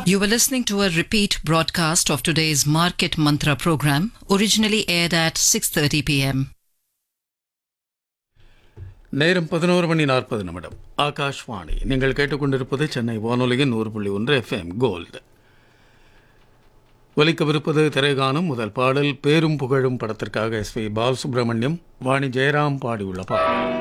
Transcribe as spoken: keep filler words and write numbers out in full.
You were listening to a repeat broadcast of today's Market Mantra program, originally aired at six thirty p m நேரம் பதினோரு மணி நாற்பது நிமிடம். ஆகாஷ்வாணி. நீங்கள் கேட்டுக்கொண்டிருப்பது சென்னை வானொலியின் நூறு புள்ளி ஒன்று எஃப்எம் கோல்டு. ஒலிக்கவிருப்பது திரைகாணும் முதல் பாடல் பேரும் புகழும் படத்திற்காக எஸ் பி பாலசுப்ரமணியம், வாணி ஜெயராம் பாடியுள்ள பாடல்.